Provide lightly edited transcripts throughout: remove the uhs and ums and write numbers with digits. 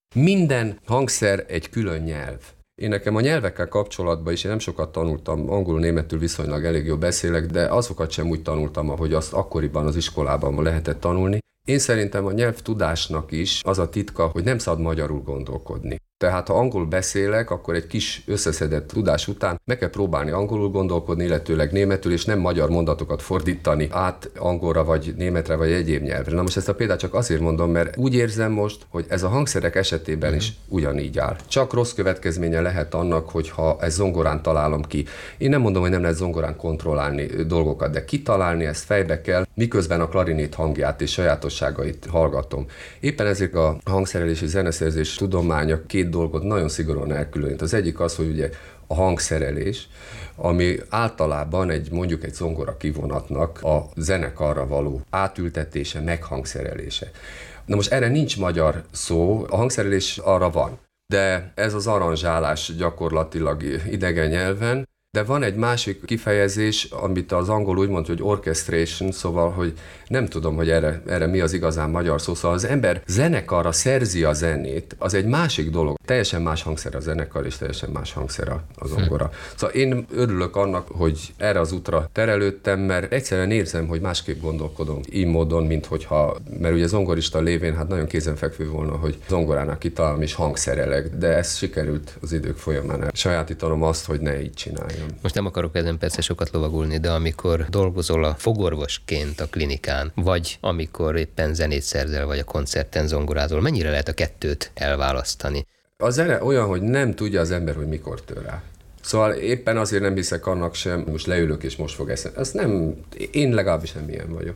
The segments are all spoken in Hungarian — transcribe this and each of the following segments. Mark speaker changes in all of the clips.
Speaker 1: Minden hangszer egy külön nyelv. Én nekem a nyelvekkel kapcsolatban is, én nem sokat tanultam, angolul, németül viszonylag elég jól beszélek, de azokat sem úgy tanultam, ahogy azt akkoriban az iskolában lehetett tanulni. Én szerintem a nyelvtudásnak is az a titka, hogy nem szabad magyarul gondolkodni. Tehát ha angolul beszélek, akkor egy kis összeszedett tudás után meg kell próbálni angolul gondolkodni, illetőleg németül, és nem magyar mondatokat fordítani át angolra, vagy németre, vagy egyéb nyelvre. Na most ezt a példát csak azért mondom, mert úgy érzem most, hogy ez a hangszerek esetében is ugyanígy áll. Csak rossz következménye lehet annak, hogyha ezt zongorán találom ki. Én nem mondom, hogy nem lehet zongorán kontrollálni dolgokat, de kitalálni ezt fejbe kell, miközben a klarinét hangját és sajátosságait hallgatom. Éppen ezért a hangszerelési zeneszerzés tudománya két dolgot nagyon szigorúan elkülönít. Az egyik az, hogy ugye a hangszerelés, ami általában mondjuk egy zongora kivonatnak a zenekarra való átültetése, meghangszerelése. Na most erre nincs magyar szó, a hangszerelés arra van, de ez az aranzsálás gyakorlatilag idegen nyelven. De van egy másik kifejezés, amit az angol úgy mondja, hogy orchestration, szóval, hogy nem tudom, hogy erre mi az igazán magyar szó. Szóval az ember zenekarra szerzi a zenét, az egy másik dolog. Teljesen más hangszer a zenekar, és teljesen más hangszer a zongora. Szóval én örülök annak, hogy erre az útra terelődtem, mert egyszerűen érzem, hogy másképp gondolkodom így módon, mert ugye zongorista lévén hát nagyon kézenfekvő volna, hogy zongorának kitalálom és hangszerelek, de ez sikerült az idők folyamán. Sajátítanom azt, hogy ne így csinálj.
Speaker 2: Most nem akarok ezen persze sokat lovagolni, de amikor dolgozol a fogorvosként a klinikán, vagy amikor éppen zenét szerzel, vagy a koncerten zongorázol, mennyire lehet a kettőt elválasztani?
Speaker 1: A zene olyan, hogy nem tudja az ember, hogy mikor tör rá. Szóval éppen azért nem hiszek annak sem, most leülök és most fog eszembe. Azt nem, én legalábbis nem ilyen vagyok.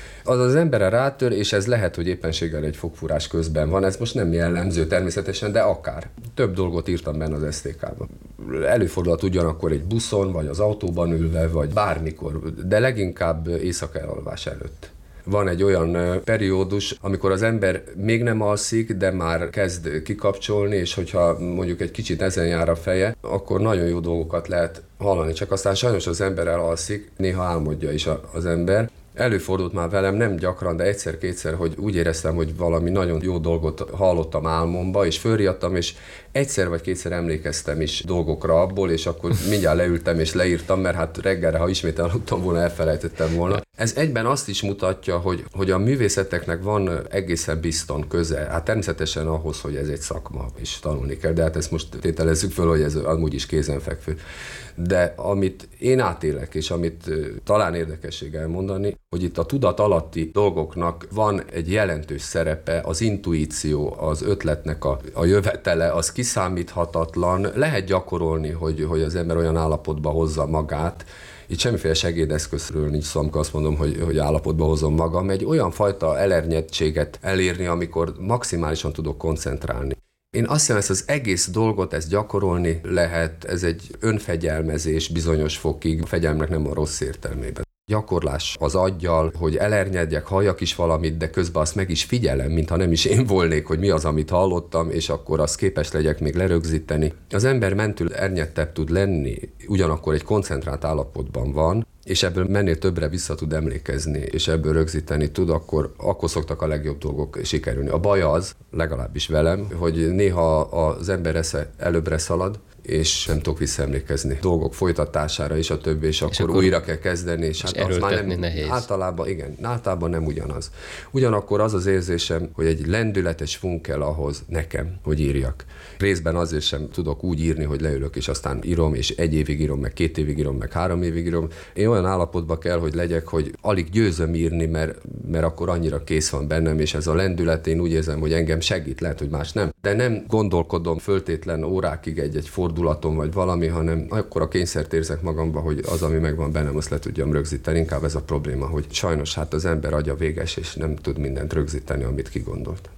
Speaker 1: Az emberre rátör, és ez lehet, hogy éppenséggel egy fogfúrás közben van, ez most nem jellemző természetesen, de akár. Több dolgot írtam benne az STK-ban. Előfordulhat ugyanakkor egy buszon, vagy az autóban ülve, vagy bármikor, de leginkább éjszaka elalvás előtt. Van egy olyan periódus, amikor az ember még nem alszik, de már kezd kikapcsolni, és hogyha mondjuk egy kicsit ezen jár a feje, akkor nagyon jó dolgokat lehet hallani. Csak aztán sajnos az ember elalszik, néha álmodja is az ember. Előfordult már velem, nem gyakran, de egyszer-kétszer, hogy úgy éreztem, hogy valami nagyon jó dolgot hallottam álmomba, és fölriadtam, és egyszer vagy kétszer emlékeztem is dolgokra abból, és akkor mindjárt leültem és leírtam, mert hát reggelre, ha ismét aludtam volna, elfelejtettem volna. Ez egyben azt is mutatja, hogy a művészeteknek van egészen bizton köze. Hát természetesen ahhoz, hogy ez egy szakma, és tanulni kell, de hát ezt most tételezzük föl, hogy ez amúgy is kézenfekvő. De amit én átélek, és amit talán érdekesség elmondani, hogy itt a tudat alatti dolgoknak van egy jelentős szerepe, az intuíció, az ötletnek a jövetele, az kiszámíthatatlan. Lehet gyakorolni, hogy az ember olyan állapotba hozza magát. Itt semmiféle segédeszközről nincs szó, amikor azt mondom, hogy állapotba hozom magam. Egy olyan fajta elernyettséget elérni, amikor maximálisan tudok koncentrálni. Én azt hiszem, ezt az egész dolgot, ezt gyakorolni lehet, ez egy önfegyelmezés bizonyos fokig, a fegyelmnek nem a rossz értelmében. Gyakorlás az aggyal, hogy elernyedjek, halljak is valamit, de közben azt meg is figyelem, mintha nem is én volnék, hogy mi az, amit hallottam, és akkor azt képes legyek még lerögzíteni. Az ember mentül ernyettebb tud lenni, ugyanakkor egy koncentrált állapotban van, és ebből mennél többre vissza tud emlékezni, és ebből rögzíteni tud, akkor szoktak a legjobb dolgok sikerülni. A baj az, legalábbis velem, hogy néha az ember esze előbbre szalad, és nem tudok visszaemlékezni dolgok folytatására, és a többi, és akkor újra kell kezdeni, és hát az már nem
Speaker 2: nehéz.
Speaker 1: Általában nem ugyanaz. Ugyanakkor az az érzésem, hogy egy lendületes funk kell ahhoz nekem, hogy írjak. Részben azért sem tudok úgy írni, hogy leülök, és aztán írom, és 1 évig írom, meg 2 évig írom, meg 3 évig írom. Én olyan állapotban kell, hogy legyek, hogy alig győzöm írni, mert akkor annyira kész van bennem, és ez a lendület, én úgy érzem, hogy engem segít, lehet, hogy más nem. De nem gondolkodom föltétlen órákig egy fordulaton vagy valami, hanem akkor a kényszert érzek magamba, hogy az, ami megvan bennem, azt le tudjam rögzíteni. Inkább ez a probléma, hogy sajnos hát az ember agya véges, és nem tud mindent rögzíteni, amit kigondolt.